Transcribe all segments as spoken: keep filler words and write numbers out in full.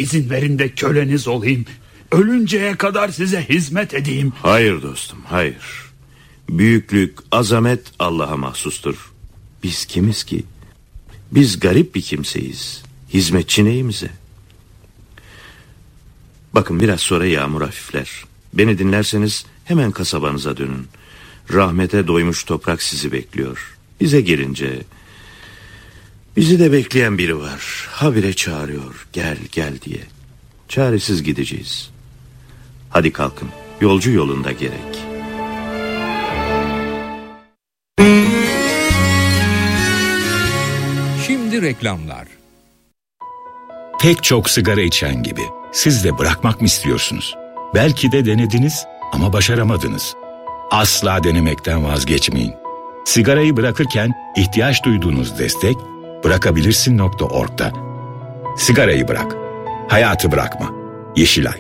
izin verin de köleniz olayım. Ölünceye kadar size hizmet edeyim. Hayır dostum, hayır. Büyüklük, azamet Allah'a mahsustur. Biz kimiz ki? Biz garip bir kimseyiz. Hizmetçi neyimize? Bakın, biraz sonra yağmur hafifler. Beni dinlerseniz hemen kasabanıza dönün. Rahmete doymuş toprak sizi bekliyor. Bize gelince, bizi de bekleyen biri var. Habire çağırıyor, gel gel diye. Çaresiz gideceğiz. Hadi kalkın, yolcu yolunda gerek. Şimdi reklamlar. Pek çok sigara içen gibi siz de bırakmak mı istiyorsunuz? Belki de denediniz ama başaramadınız. Asla denemekten vazgeçmeyin. Sigarayı bırakırken ihtiyaç duyduğunuz destek bırakabilirsin nokta org'da. Sigarayı bırak, hayatı bırakma. Yeşilay.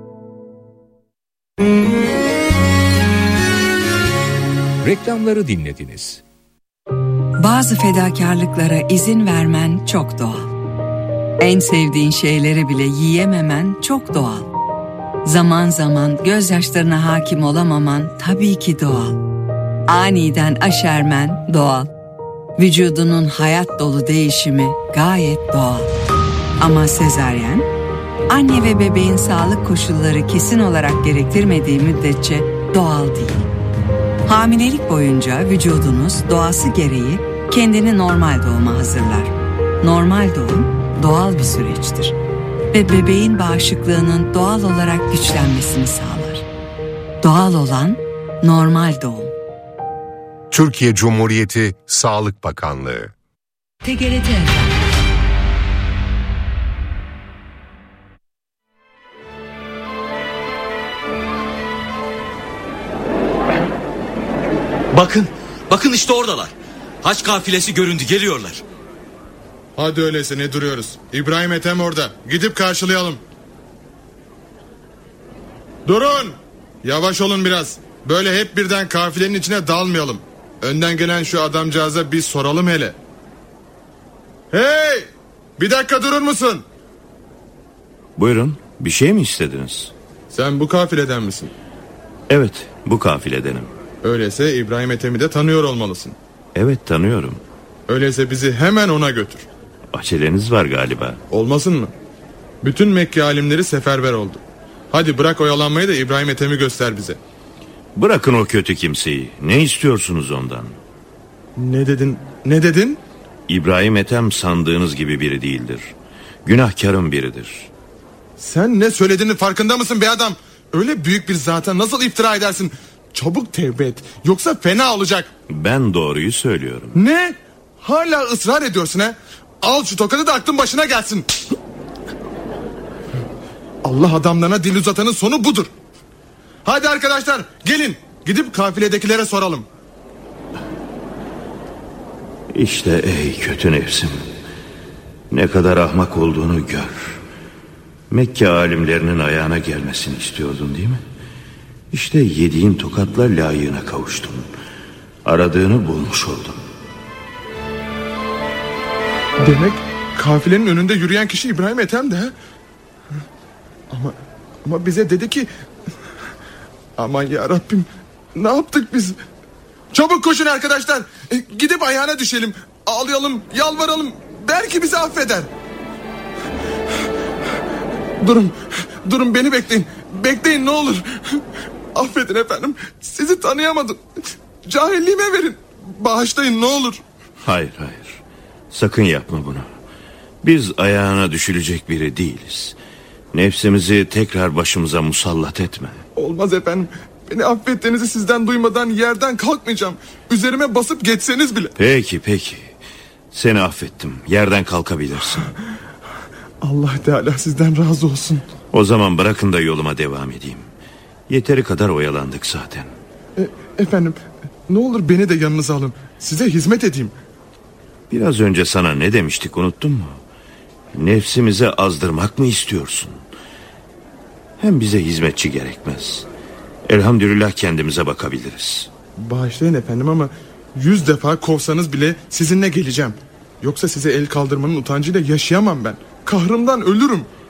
Reklamları dinlediniz. Bazı fedakarlıklara izin vermen çok doğal. En sevdiğin şeyleri bile yiyememen çok doğal. Zaman zaman gözyaşlarına hakim olamaman tabii ki doğal. Aniden aşermen doğal. Vücudunun hayat dolu değişimi gayet doğal. Ama sezaryen, anne ve bebeğin sağlık koşulları kesin olarak gerektirmediği müddetçe doğal değil. Hamilelik boyunca vücudunuz doğası gereği kendini normal doğuma hazırlar. Normal doğum doğal bir süreçtir ve bebeğin bağışıklığının doğal olarak güçlenmesini sağlar. Doğal olan normal doğum. Türkiye Cumhuriyeti Sağlık Bakanlığı. T G R T. Bakın, bakın işte oradalar. Haç kafilesi göründü, geliyorlar. Hadi öyleyse, ne duruyoruz? İbrahim Ethem orada. Gidip karşılayalım. Durun! Yavaş olun biraz. Böyle hep birden kafilenin içine dalmayalım. Önden gelen şu adamcağıza bir soralım hele. Hey! Bir dakika durur musun? Buyurun, bir şey mi istediniz? Sen bu kafileden misin? Evet, bu kafiledenim. Öyleyse İbrahim Ethem'i de tanıyor olmalısın. Evet, tanıyorum. Öyleyse bizi hemen ona götür. Aceleniz var galiba. Olmasın mı? Bütün Mekke alimleri seferber oldu. Hadi bırak oyalanmayı da İbrahim Ethem'i göster bize. Bırakın o kötü kimseyi. Ne istiyorsunuz ondan? Ne dedin? Ne dedin? İbrahim Ethem sandığınız gibi biri değildir. Günahkarın biridir. Sen ne söylediğinin farkında mısın be adam? Öyle büyük bir zata nasıl iftira edersin? Çabuk tevbe et, yoksa fena olacak. Ben doğruyu söylüyorum. Ne? Hala ısrar ediyorsun ha? Al şu tokadı da aklın başına gelsin. Allah adamlarına dil uzatanın sonu budur. Hadi arkadaşlar, gelin gidip kafiledekilere soralım. İşte ey kötü nefsim, ne kadar ahmak olduğunu gör. Mekke alimlerinin ayağına gelmesini istiyordun değil mi? İşte yediğin tokatla layığına kavuştun. Aradığını bulmuş oldun. Demek kafilenin önünde yürüyen kişi İbrahim Ethem de ha? Ama, ama bize dedi ki... Aman ya Rabbim, ne yaptık biz? Çabuk koşun arkadaşlar, e, gidip ayağına düşelim. Ağlayalım, yalvaralım, belki bizi affeder. Durun, durun, beni bekleyin. Bekleyin ne olur. Affedin efendim, sizi tanıyamadım. Cahilliğime verin, bağışlayın ne olur. Hayır hayır, sakın yapma bunu. Biz ayağına düşülecek biri değiliz. Nefsimizi tekrar başımıza musallat etme. Olmaz efendim, beni affettiğinizi sizden duymadan yerden kalkmayacağım. Üzerime basıp geçseniz bile. Peki peki, seni affettim, yerden kalkabilirsin. Allah Teala sizden razı olsun. O zaman bırakın da yoluma devam edeyim. Yeteri kadar oyalandık zaten. E, efendim, ne olur beni de yanınıza alın. Size hizmet edeyim. Biraz önce sana ne demiştik, unuttun mu? Nefsimize azdırmak mı istiyorsun? Hem bize hizmetçi gerekmez. Elhamdülillah kendimize bakabiliriz. Bağışlayın efendim ama yüz defa kovsanız bile sizinle geleceğim. Yoksa size el kaldırmanın utancıyla yaşayamam ben. Kahrımdan ölürüm.